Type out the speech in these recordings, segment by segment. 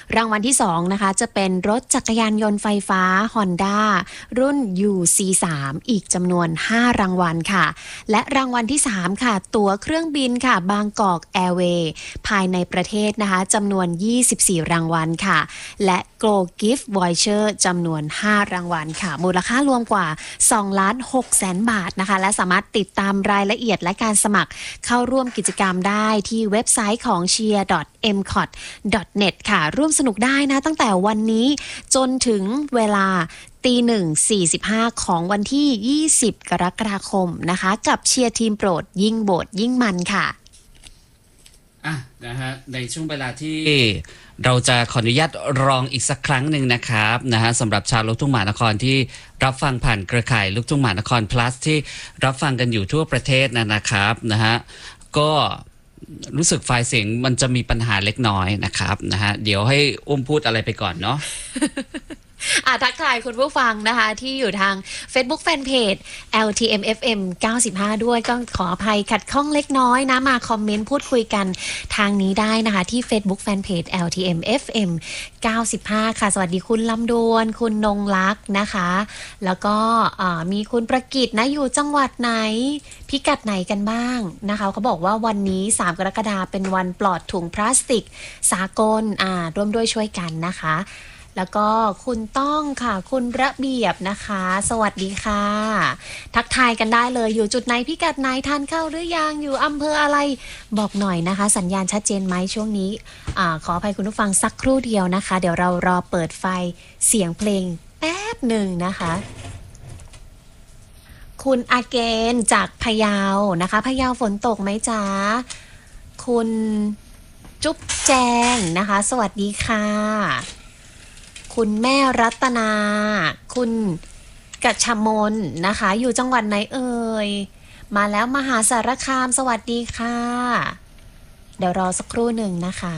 รางวัลที่2นะคะจะเป็นรถจักรยานยนต์ไฟฟ้า Honda รุ่น UC3 อีกจำนวน5รางวัลค่ะและรางวัลที่3ค่ะตั๋วเครื่องบินค่ะบางกอกแอร์เวย์ภายในประเทศนะคะจำนวน24รางวัลค่ะและ Go Gift Voucher จำนวน5รางวัลค่ะมูลค่ารวมกว่า2,600,000 บาทนะคะและสามารถติดตามรายละเอียดและการสมัครเข้าร่วมกิจกรรมได้ที่เว็บไซต์ของ cheer.mcot.net ค่ะร่วมสนุกได้นะตั้งแต่วันนี้จนถึงเวลา1:45ของวันที่20กรกฎาคมนะคะกับเชียร์ทีมโปรดยิ่งโบดยิ่งมันค่ะนะฮะในช่วงเวลาที่เราจะขออนุญาตรองอีกสักครั้งหนึ่งนะครับนะฮะสำหรับชาวลูกทุ่งมหานครที่รับฟังผ่านเครือข่ายลูกทุ่งมหานคร plus ที่รับฟังกันอยู่ทั่วประเทศนะครับนะฮะก็รู้สึกไฟล์เสียงมันจะมีปัญหาเล็กน้อยนะครับนะฮะเดี๋ยวให้อุ้มพูดอะไรไปก่อนเนาะทักทายคุณผู้ฟังนะคะที่อยู่ทาง Facebook Fanpage LTM FM 95ด้วยก็ขออภัยขัดข้องเล็กน้อยนะมาคอมเมนต์พูดคุยกันทางนี้ได้นะคะที่ Facebook Fanpage LTM FM 95ค่ะสวัสดีคุณลำดวนคุณนงลักษณ์นะคะแล้วก็มีคุณประกิตนะอยู่จังหวัดไหนพิกัดไหนกันบ้างนะคะเขาบอกว่าวันนี้3กรกฎาคมเป็นวันปลอดถุงพลาสติกสากลร่วมด้วยช่วยกันนะคะแล้วก็คุณต้องค่ะคุณระเบียบนะคะสวัสดีค่ะทักทายกันได้เลยอยู่จุดไหนพิกัดไหนทานข้าวหรือยังอยู่อำเภออะไรบอกหน่อยนะคะสัญญาณชัดเจนไหมช่วงนี้ขออภัยคุณผู้ฟังสักครู่เดียวนะคะเดี๋ยวเรารอเปิดไฟเสียงเพลงแป๊บหนึ่งนะคะคุณอาเกนจากพะเยานะคะพะเยาฝนตกไหมจ๊ะคุณจุ๊บแจงนะคะสวัสดีค่ะคุณแม่รัตนาคุณกัจฉมนนะคะอยู่จังหวัดไหนเอ่ยมาแล้วมหาสารคามสวัสดีค่ะเดี๋ยวรอสักครู่หนึ่งนะคะ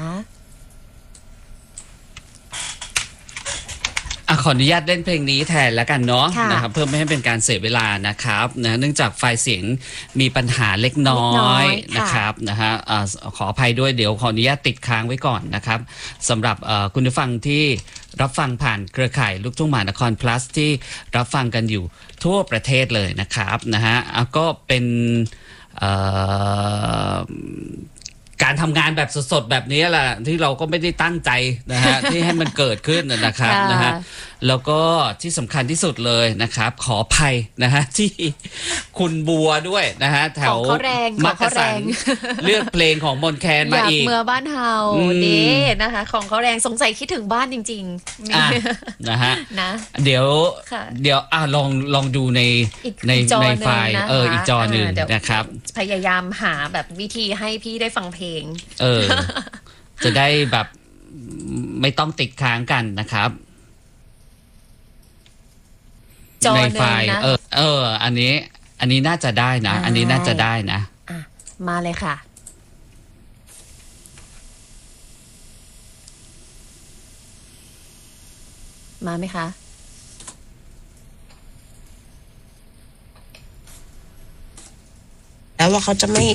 ขออนุญาตเล่นเพลงนี้แทนแล้วกันเนาะนะครับเพื่อไม่ให้เป็นการเสียเวลานะครับนะเนื่องจากไฟล์เสียงมีปัญหาเล็กน้อยนะครับนะฮะขออภัยด้วยเดี๋ยวขออนุญาตติดค้างไว้ก่อนนะครับสำหรับคุณผู้ฟังที่รับฟังผ่านเครือข่ายลูกทุ่งมหานคร plus ที่รับฟังกันอยู่ทั่วประเทศเลยนะครับนะฮะก็เป็นการทำงานแบบสดๆแบบนี้แหละที่เราก็ไม่ได้ตั้งใจนะฮะ ที่ให้มันเกิดขึ้นนะครับนะฮะแล้วก็ที่สำคัญที่สุดเลยนะครับขออภัยนะฮะที่คุณบัวด้วยนะฮะแถวมักกะสันเลือกเพลงของมนแคนมาอีกอยากเมื่อบ้านเฮาดีนะคะของเขาแรงสงสัยคิดถึงบ้านจริงๆนะฮะนะเดี๋ยวลองดูในไฟล์อีกจอหนึ่งนะครับพยายามหาแบบวิธีให้พี่ได้ฟังเพลงจะได้แบบไม่ต้องติดค้างกันนะครับในไฟล์อันนี้น่าจะได้นะอันนี้น่าจะได้นะมาเลยค่ะมาไหมคะแล้วว่าเขาจะไม่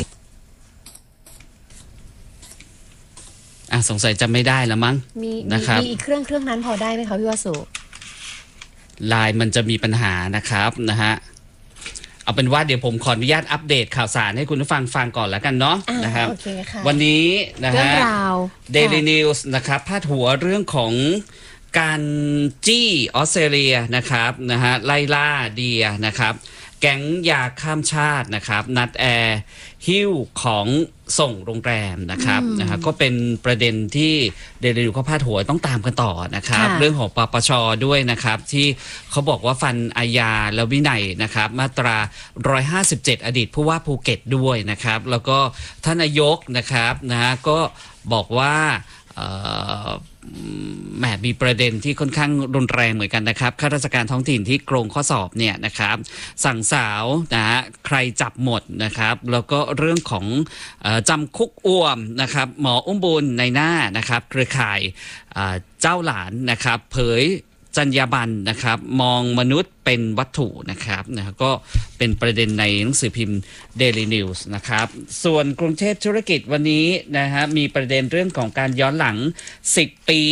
สงสัยจะไม่ได้แล้วมั้งนะครับมีอีกเครื่องนั้นพอได้ไหมคะพี่วสุไลน์มันจะมีปัญหานะครับนะฮะเอาเป็นว่าเดี๋ยวผมขออนุญาตอัปเดตข่าวสารให้คุณผู้ฟังฟังก่อนแล้วกันเนาะนะครับวันนี้นะฮะ Daily News นะครับพาดหัวเรื่องของการจี้ออสเตรเลียนะครับนะฮะไล่ล่าเดียนะครับแก๊งยาข้ามชาตินะครับนัดแอร์หิ้วของส่งโรงแรมนะครับนะฮะก็เป็นประเด็นที่เดลิวเขาพาดหัวต้องตามกันต่อนะครับเรื่องของปปช.ด้วยนะครับที่เขาบอกว่าฟันอาญาและวินัยนะครับมาตรา157อดีตผู้ว่าภูเก็ตด้วยนะครับแล้วก็ท่านนายกนะครับนะฮะก็บอกว่าแหมมีประเด็นที่ค่อนข้างรุนแรงเหมือนกันนะครับข้าราชการท้องถิ่นที่โกงข้อสอบเนี่ยนะครับสั่งสาวนะฮะใครจับหมดนะครับแล้วก็เรื่องของจำคุกอ้วมนะครับหมออุ้มบุญในหน้านะครับเครือข่ายเจ้าหลานนะครับเผยจรรยาบรรณนะครับมองมนุษย์เป็นวัตถุนะครับก็เป็นประเด็นในหนังสือพิมพ์ Daily News นะครับส่วนกรุงเทพธุรกิจวันนี้นะฮะมีประเด็นเรื่องของการย้อนหลัง10 ปี